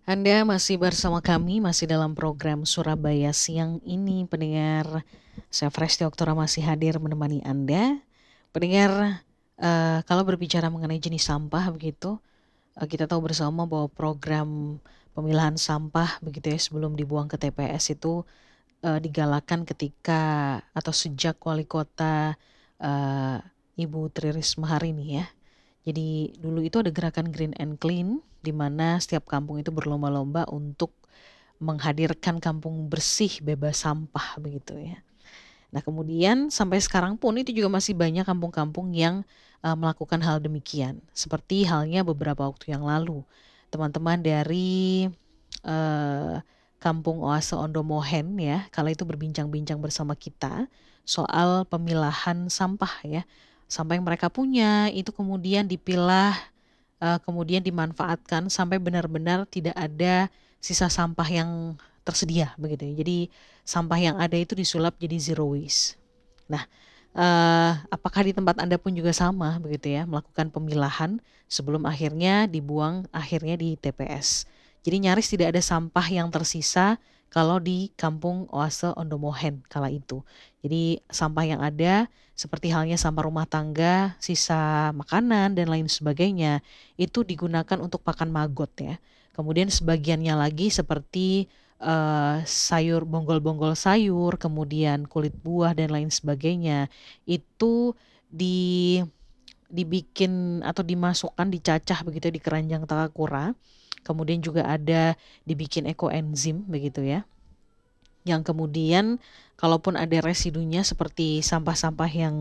Anda masih bersama kami, masih dalam program Surabaya Siang ini, pendengar. Saya Fresti Oktora masih hadir menemani Anda. Pendengar, kalau berbicara mengenai jenis sampah begitu, kita tahu bersama bahwa program pemilahan sampah begitu ya sebelum dibuang ke TPS itu digalakan ketika atau sejak wali kota eh, Ibu Tri Risma hari ini ya. Jadi dulu itu ada gerakan Green and Clean di mana setiap kampung itu berlomba-lomba untuk menghadirkan kampung bersih bebas sampah begitu ya. Nah, kemudian sampai sekarang pun itu juga masih banyak kampung-kampung yang melakukan hal demikian. Seperti halnya beberapa waktu yang lalu, teman-teman dari eh, Kampung Oase Ondomohen ya, kala itu berbincang-bincang bersama kita soal pemilahan sampah ya. Sampah yang mereka punya itu kemudian dipilah, kemudian dimanfaatkan sampai benar-benar tidak ada sisa sampah yang tersedia begitu ya. Jadi sampah yang ada itu disulap jadi zero waste. Nah, apakah di tempat Anda pun juga sama begitu ya, melakukan pemilahan sebelum akhirnya dibuang akhirnya di TPS. Jadi nyaris tidak ada sampah yang tersisa kalau di Kampung Oase Ondomohen kala itu. Jadi sampah yang ada seperti halnya sampah rumah tangga, sisa makanan dan lain sebagainya itu digunakan untuk pakan magot ya. Kemudian sebagiannya lagi seperti sayur bonggol-bonggol sayur, kemudian kulit buah dan lain sebagainya itu di dibikin atau dimasukkan dicacah begitu di keranjang Takakura. Kemudian juga ada dibikin ekoenzim begitu ya. Yang kemudian kalaupun ada residunya seperti sampah-sampah yang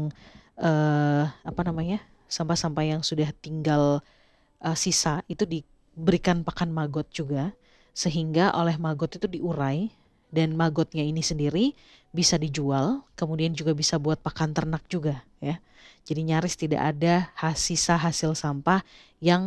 apa namanya? Sampah-sampah yang sudah tinggal sisa itu diberikan pakan maggot juga sehingga oleh maggot itu diurai dan magotnya ini sendiri bisa dijual kemudian juga bisa buat pakan ternak juga ya. Jadi nyaris tidak ada sisa hasil sampah yang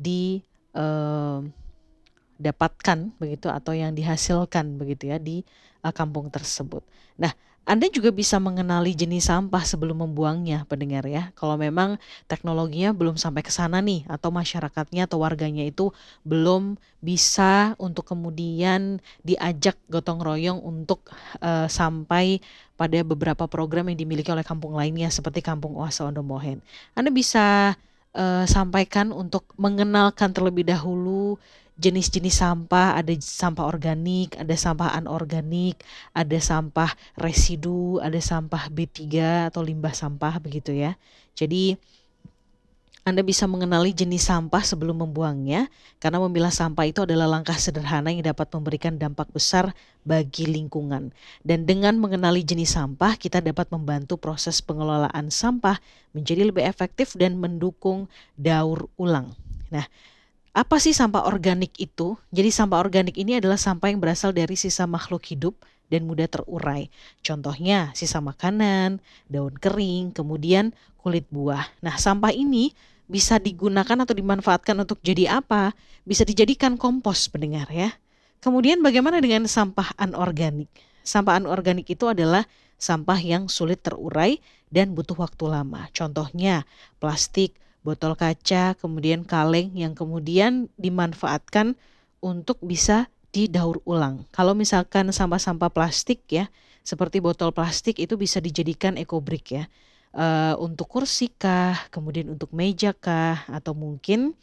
didapatkan begitu atau yang dihasilkan begitu ya di kampung tersebut. Nah, Anda juga bisa mengenali jenis sampah sebelum membuangnya, pendengar ya. Kalau memang teknologinya belum sampai ke sana nih, atau masyarakatnya atau warganya itu belum bisa untuk kemudian diajak gotong royong untuk sampai pada beberapa program yang dimiliki oleh kampung lainnya seperti Kampung Oase Ondomohen. Anda bisa sampaikan untuk mengenalkan terlebih dahulu jenis-jenis sampah, ada sampah organik, ada sampah anorganik, ada sampah residu, ada sampah B3 atau limbah sampah begitu ya. Jadi Anda bisa mengenali jenis sampah sebelum membuangnya, karena memilah sampah itu adalah langkah sederhana yang dapat memberikan dampak besar bagi lingkungan. Dan dengan mengenali jenis sampah, kita dapat membantu proses pengelolaan sampah menjadi lebih efektif dan mendukung daur ulang. Nah, apa sih sampah organik itu? Jadi sampah organik ini adalah sampah yang berasal dari sisa makhluk hidup dan mudah terurai. Contohnya sisa makanan, daun kering, kemudian kulit buah. Nah, sampah ini bisa digunakan atau dimanfaatkan untuk jadi apa? Bisa dijadikan kompos, pendengar ya. Kemudian bagaimana dengan sampah anorganik? Sampah anorganik itu adalah sampah yang sulit terurai dan butuh waktu lama. Contohnya plastik, botol kaca, kemudian kaleng yang kemudian dimanfaatkan untuk bisa didaur ulang. Kalau misalkan sampah-sampah plastik ya, seperti botol plastik itu bisa dijadikan ekobrik ya. Untuk kursi kah, kemudian untuk meja kah, atau mungkin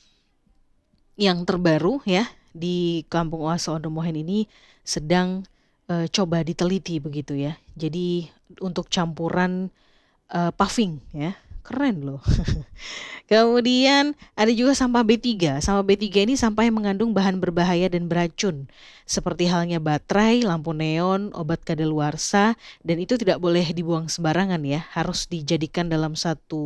yang terbaru ya di Kampung Oase Ondomohen ini sedang coba diteliti begitu ya. Jadi untuk campuran paving ya, keren loh. Kemudian ada juga sampah B3. Sampah B3 ini sampah yang mengandung bahan berbahaya dan beracun. Seperti halnya baterai, lampu neon, obat kadaluarsa, dan itu tidak boleh dibuang sembarangan ya. Harus dijadikan dalam satu